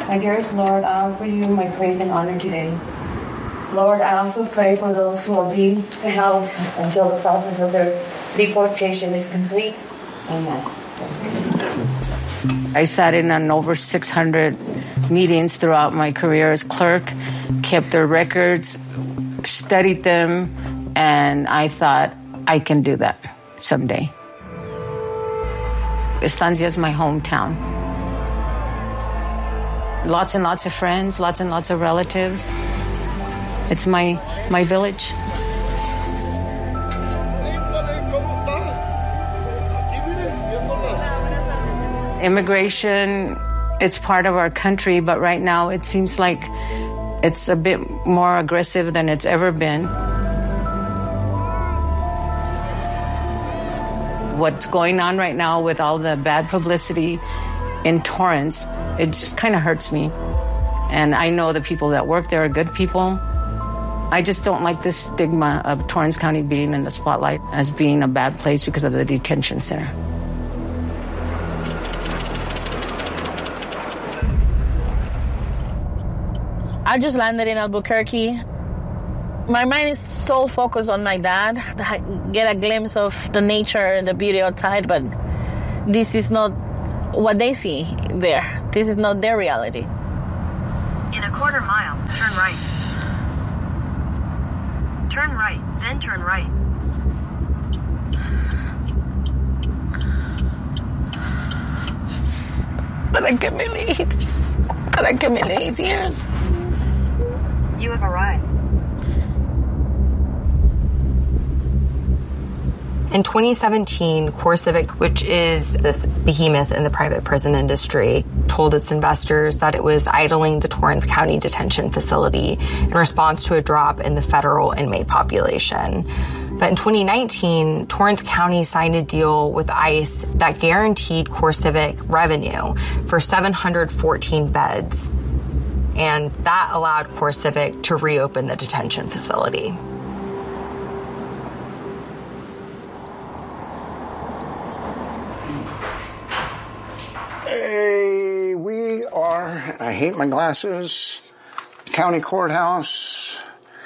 My dearest Lord, I offer you my praise and honor today. Lord, I also pray for those who are being held until the process of their deportation is complete. Amen. I sat in on over 600 meetings throughout my career as clerk, kept their records, studied them, and I thought, I can do that someday. Estancia is my hometown. Lots and lots of friends, lots and lots of relatives. It's my village. Immigration, it's part of our country, but right now it seems like it's a bit more aggressive than it's ever been. What's going on right now with all the bad publicity in Torrance, it just kind of hurts me. And I know the people that work there are good people. I just don't like this stigma of Torrance County being in the spotlight as being a bad place because of the detention center. I just landed in Albuquerque. My mind is so focused on my dad. I get a glimpse of the nature and the beauty outside, but this is not what they see there. This is not their reality. In a quarter mile, turn right. Turn right, then turn right. Para que me lees years. You have arrived. In 2017, CoreCivic, which is this behemoth in the private prison industry, told its investors that it was idling the Torrance County Detention Facility in response to a drop in the federal inmate population. But in 2019, Torrance County signed a deal with ICE that guaranteed CoreCivic revenue for 714 beds. And that allowed CoreCivic to reopen the detention facility. Hey, we are, I hate my glasses, county courthouse.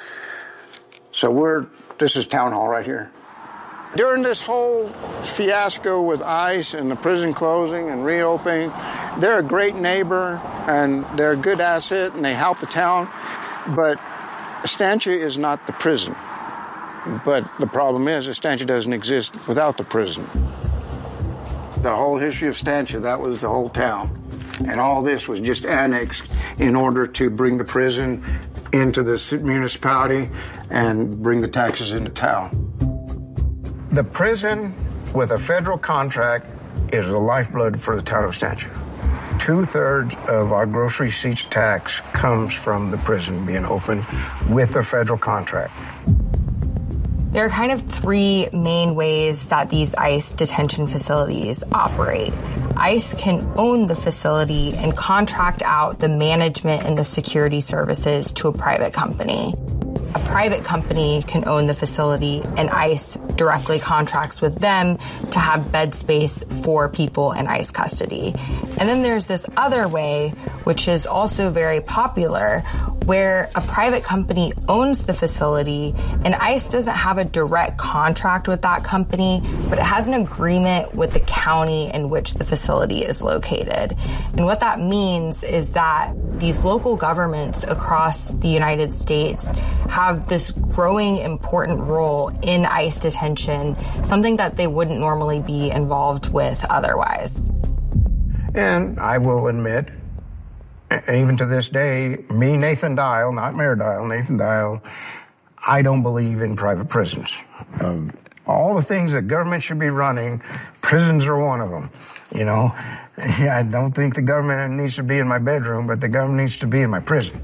So this is town hall right here. During this whole fiasco with ICE and the prison closing and reopening, they're a great neighbor and they're a good asset and they help the town. But Estancia is not the prison. But the problem is Estancia doesn't exist without the prison. The whole history of Estancia, that was the whole town. And all this was just annexed in order to bring the prison into the municipality and bring the taxes into town. The prison with a federal contract is the lifeblood for the town of Estancia. 2/3 of our gross receipts tax comes from the prison being open with a federal contract. There are kind of three main ways that these ICE detention facilities operate. ICE can own the facility and contract out the management and the security services to a private company. A private company can own the facility, and ICE directly contracts with them to have bed space for people in ICE custody. And then there's this other way, which is also very popular, where a private company owns the facility and ICE doesn't have a direct contract with that company, but it has an agreement with the county in which the facility is located. And what that means is that these local governments across the United States have this growing important role in ICE detention, something that they wouldn't normally be involved with otherwise. And I will admit, even to this day, me, Nathan Dial, not Mayor Dial, Nathan Dial, I don't believe in private prisons. All the things that government should be running, prisons are one of them. You know, I don't think the government needs to be in my bedroom, but the government needs to be in my prison.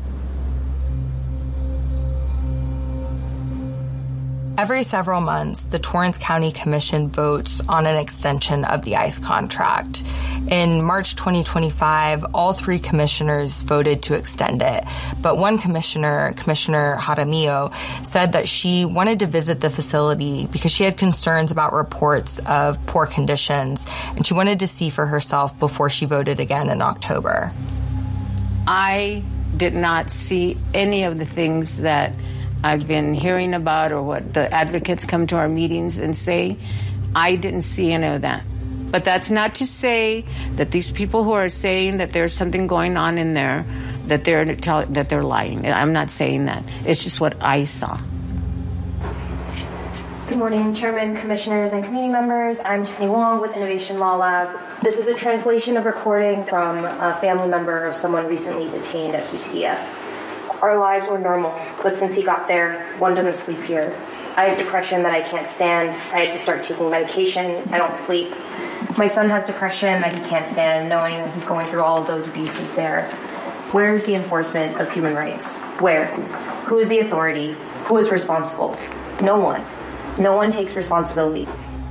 Every several months, the Torrance County Commission votes on an extension of the ICE contract. In March 2025, all three commissioners voted to extend it. But one commissioner, Commissioner Jaramillo, said that she wanted to visit the facility because she had concerns about reports of poor conditions, and she wanted to see for herself before she voted again in October. I did not see any of the things that I've been hearing about or what the advocates come to our meetings and say. I didn't see any of that. But that's not to say that these people who are saying that there's something going on in there, that they're lying. I'm not saying that. It's just what I saw. Good morning, Chairman, Commissioners, and community members. I'm Tiffany Wong with Innovation Law Lab. This is a translation of recording from a family member of someone recently detained at Quisqueya. Our lives were normal, but since he got there, one doesn't sleep here. I have depression that I can't stand. I had to start taking medication. I don't sleep. My son has depression that he can't stand, knowing that he's going through all of those abuses there. Where is the enforcement of human rights? Where? Who is the authority? Who is responsible? No one. No one takes responsibility.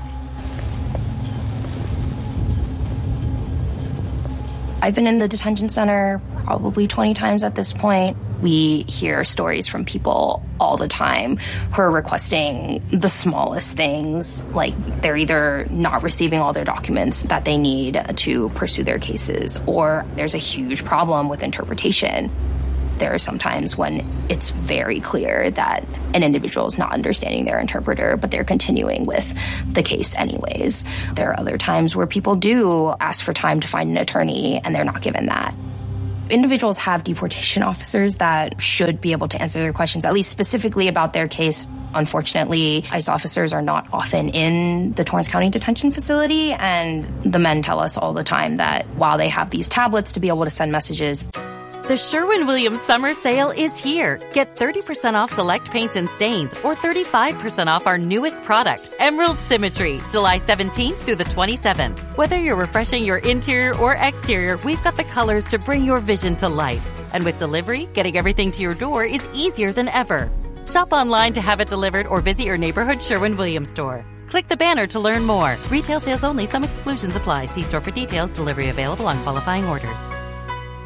I've been in the detention center probably 20 times at this point. We hear stories from people all the time who are requesting the smallest things, like they're either not receiving all their documents that they need to pursue their cases, or there's a huge problem with interpretation. There are some times when it's very clear that an individual is not understanding their interpreter, but they're continuing with the case anyways. There are other times where people do ask for time to find an attorney and they're not given that. Individuals have deportation officers that should be able to answer their questions, at least specifically about their case. Unfortunately, ICE officers are not often in the Torrance County Detention Facility, and the men tell us all the time that while they have these tablets to be able to send messages, the Sherwin-Williams Summer Sale is here. Get 30% off select paints and stains or 35% off our newest product, Emerald Symmetry, July 17th through the 27th. Whether you're refreshing your interior or exterior, we've got the colors to bring your vision to life. And with delivery, getting everything to your door is easier than ever. Shop online to have it delivered or visit your neighborhood Sherwin-Williams store. Click the banner to learn more. Retail sales only. Some exclusions apply. See store for details. Delivery available on qualifying orders.